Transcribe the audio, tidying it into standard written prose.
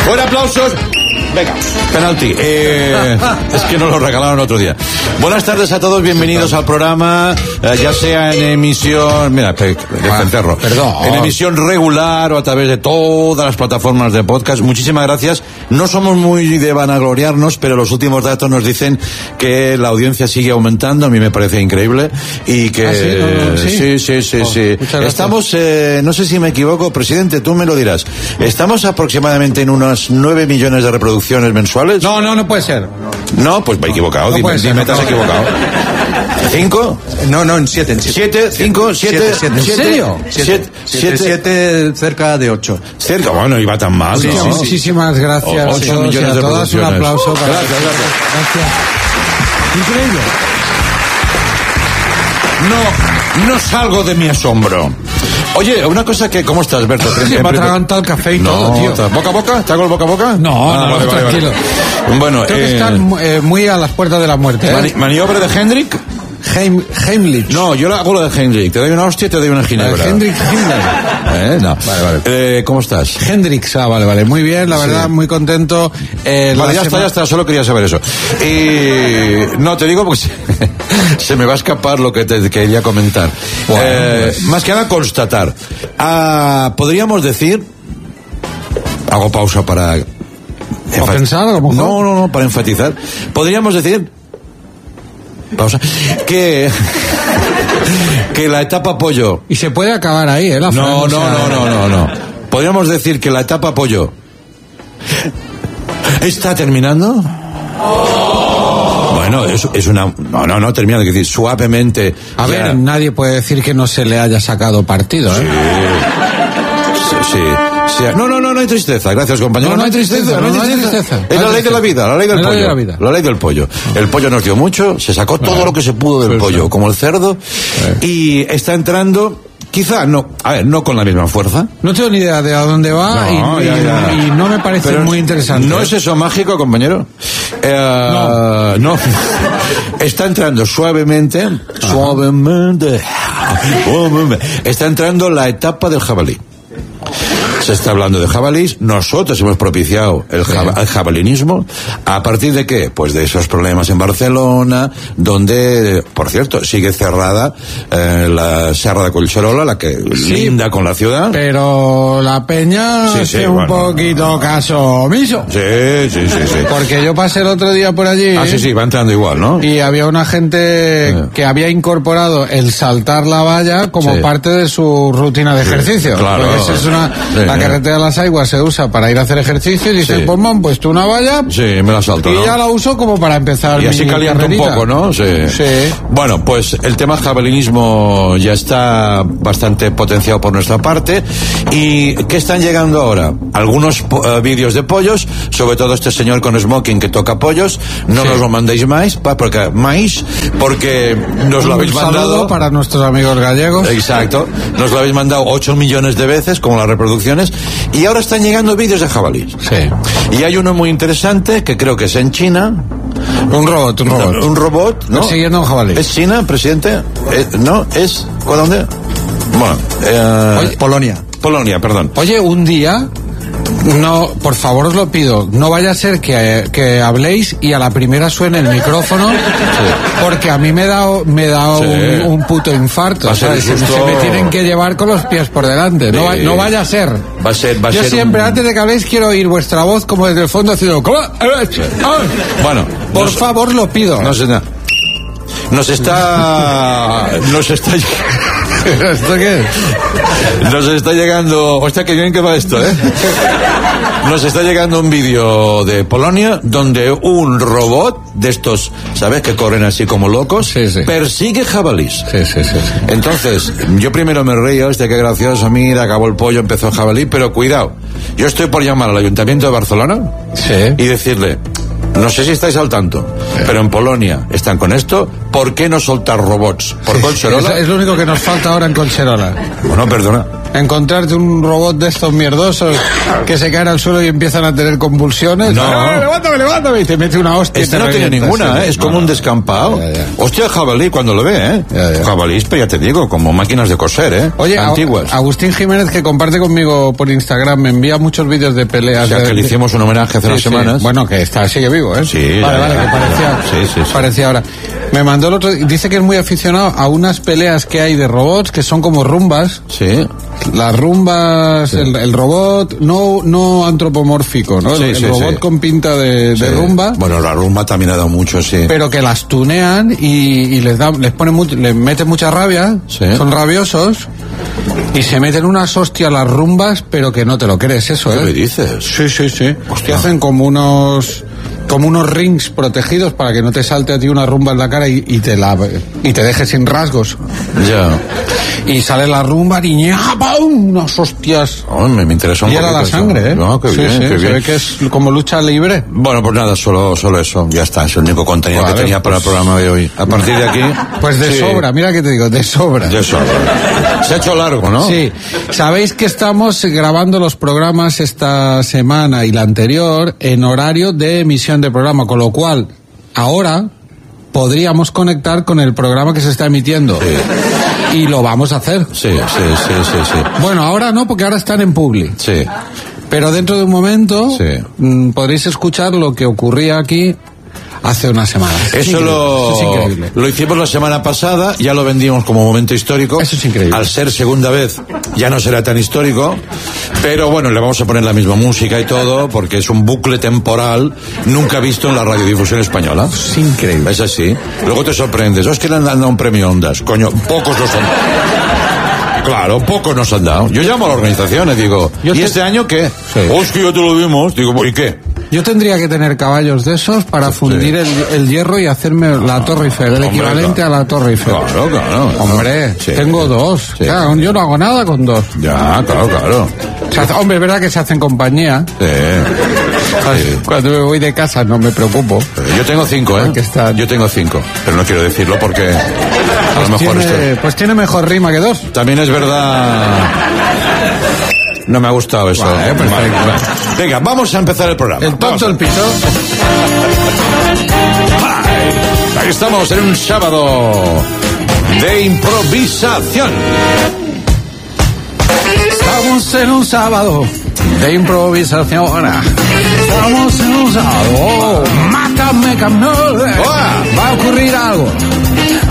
Fuera aplausos. Venga, penalti. Es que nos lo regalaron otro día. Buenas tardes a todos, bienvenidos al programa, ya sea en emisión, mira, perdón, en emisión regular o a través de todas las plataformas de podcast. Muchísimas gracias. No somos muy de vanagloriarnos, pero los últimos datos nos dicen que la audiencia sigue aumentando. A mí me parece increíble y que sí. Estamos, no sé si me equivoco, presidente, tú me lo dirás. Estamos aproximadamente en unos 9 millones de reproducciones mensuales. No puede ser. No, pues me he equivocado. No dime, te has equivocado. ¿5? No, en 7. 7, 5, 7. ¿En serio? 7, cerca de 8. Cerca, bueno, iba tan mal, sí, ¿no? Muchísimas gracias. 8 millones de todas, un aplauso para gracias. Increíble. No salgo de mi asombro. Oye, una cosa que... ¿Cómo estás, Berto? Me ha atragantado el café y todo, tío. ¿Boca a boca? ¿Te hago el boca a boca? No, vale, tranquilo. Vale. Bueno, creo que están muy a las puertas de la muerte. ¿Maniobra de Hendrik? Heimlich. No, yo hago lo de Hendrik. Te doy una hostia y te doy una ginebra. Hendrik Himmler. No. Vale. ¿Cómo estás? Hendrix, vale. Muy bien, la verdad, muy contento. Vale, ya está. Solo quería saber eso. Y no, te digo porque se me va a escapar lo que te quería comentar. Más que nada constatar. Podríamos decir... Hago pausa para... pensar, a lo mejor. No, para enfatizar. Podríamos decir... Pausa. Que la etapa pollo... Y se puede acabar ahí, ¿eh? No. Podríamos decir que la etapa pollo... ¿Está terminando? Bueno, es una... No, terminando. Es decir, suavemente... A ver, nadie puede decir que no se le haya sacado partido, ¿eh? Sí. No hay tristeza, gracias, compañero. No hay tristeza. Es la ley de la vida, la ley del pollo. La ley del pollo. El pollo nos dio mucho, se sacó todo lo que se pudo del pollo, como el cerdo, y está entrando... Quizá no con la misma fuerza. No tengo ni idea de a dónde va y no me parece pero muy interesante. ¿No es eso mágico, compañero? No. Está entrando suavemente. Está entrando la etapa del jabalí. Se está hablando de jabalís. Nosotros hemos propiciado el jabalinismo. ¿A partir de qué? Pues de esos problemas en Barcelona, donde, por cierto, sigue cerrada la Serra de Collserola, la que linda con la ciudad. Pero la peña hace un poquito caso omiso. Sí. Porque yo pasé el otro día por allí. Sí, va entrando igual, ¿no? Y había una gente que había incorporado el saltar la valla como parte de su rutina de ejercicio. Claro. Porque esa es la carretera de las Aguas se usa para ir a hacer ejercicio y dicen, pues me han puesto una valla. Sí, me la salto, y ya la uso como para empezar. Y así calienta un poco, ¿no? Sí. Bueno, pues el tema jabalinismo ya está bastante potenciado por nuestra parte. ¿Y qué están llegando ahora? Algunos vídeos de pollos, sobre todo este señor con smoking que toca pollos. No nos lo mandéis más, porque nos lo habéis mandado. Un saludo para nuestros amigos gallegos. Exacto. Nos lo habéis mandado 8 millones de veces, como las reproducciones. Y ahora están llegando vídeos de jabalís. Sí. Y hay uno muy interesante que creo que es en China. Un robot, ¿no? Persiguiendo un jabalí. ¿Es China, presidente? ¿No? ¿Es? ¿Dónde? Bueno, Polonia, perdón. Oye, un día... No, por favor os lo pido, no vaya a ser que habléis y a la primera suene el micrófono, porque a mí me da un puto infarto, ¿sabes? Se me tienen que llevar con los pies por delante, no vaya a ser. Va a ser Yo siempre, antes de que habléis, quiero oír vuestra voz como desde el fondo haciendo... Bueno, por favor lo pido. No sé nada. Nos está ¿Esto qué es? Nos está llegando... Hostia, qué bien que va esto, ¿eh? Nos está llegando un vídeo de Polonia donde un robot de estos, ¿sabes? Que corren así como locos, persigue jabalís. Sí. Entonces, yo primero me reía, qué gracioso, mira, acabó el pollo, empezó el jabalí, pero cuidado, yo estoy por llamar al Ayuntamiento de Barcelona y decirle... No sé si estáis al tanto, pero en Polonia están con esto. ¿Por qué no soltar robots por Collserola? Es lo único que nos falta ahora en Collserola. Bueno, perdona. encontrarte un robot de estos mierdosos que se caen al suelo y empiezan a tener convulsiones. No. Levántame, y te mete una hostia. Este no tiene ninguna, es como un descampado. Ya. Hostia, el jabalí cuando lo ve, Ya. Jabalís, pero ya te digo, como máquinas de coser, Oye, antiguas. Agustín Jiménez, que comparte conmigo por Instagram, me envía muchos vídeos de peleas. O sea, que le hicimos un homenaje hace unas semanas. Bueno, que sigue vivo, ¿eh? Sí, Vale, ya. que parecía. Sí. Parecía ahora. Me mandó el otro, dice que es muy aficionado a unas peleas que hay de robots que son como rumbas. Sí. Las rumbas, el robot no antropomórfico, ¿no? Sí, el sí, robot sí. con pinta de rumba. Bueno, la rumba también ha dado mucho, sí. Pero que las tunean y les meten mucha rabia, Sí. son rabiosos y se meten unas hostias las rumbas, pero que no te lo crees eso, ¿Qué me dices? Sí. Hostia. Que hacen como unos rings protegidos para que no te salte a ti una rumba en la cara y te deje sin rasgos. Ya. Y sale la rumba y ¡pum! Unas hostias. Oh, me interesa un Y era poquito la eso. sangre, ¿eh? No, qué Sí, bien, sí, qué se bien. ve que es como lucha libre. Bueno, pues nada, solo eso. Ya está, es el único contenido Vale, que tenía para el pues- programa de hoy. A partir de aquí... Pues de sí, sobra, mira que te digo, de sobra. De sobra. Se ha hecho largo, ¿no? Sí, sabéis que estamos grabando los programas esta semana y la anterior en horario de emisión de programa, con lo cual ahora podríamos conectar con el programa que se está emitiendo. Sí. Y lo vamos a hacer. Sí. Bueno, ahora no, porque ahora están en Publi. Sí. Pero dentro de un momento Sí. podréis escuchar lo que ocurría aquí hace una semana. Eso es increíble. lo hicimos la semana pasada, ya lo vendimos como momento histórico. Eso es increíble. Al ser segunda vez, ya no será tan histórico, pero bueno, le vamos a poner la misma música y todo, porque es un bucle temporal nunca visto en la radiodifusión española. Es increíble. Es así. Luego te sorprendes. Es que le han dado un premio Ondas. Coño, pocos los han... Claro, pocos nos han dado. Yo llamo a la organización y digo, ¿y este año qué? Sí. Es que ya te lo dimos. Digo, ¿y qué? Yo tendría que tener caballos de esos para fundir el hierro y hacerme la Torre Eiffel, el equivalente a la Torre Eiffel. Claro. Hombre, Sí. tengo dos. Sí. Claro, yo no hago nada con dos. Ya, claro. Hombre, es verdad que se hacen compañía. Sí. Sí. Cuando me voy de casa no me preocupo. Yo tengo 5, ¿eh? Aquí están. Yo tengo 5, pero no quiero decirlo porque a lo mejor Pues tiene mejor rima que dos. también es verdad. No me ha gustado eso. Vale, perfecto. Vale. Venga, vamos a empezar el programa. El tonto, el pito. Ahí estamos en un sábado de improvisación. Estamos en un sábado de improvisación. Estamos en un sábado. Mátame, campeón. Va a ocurrir algo.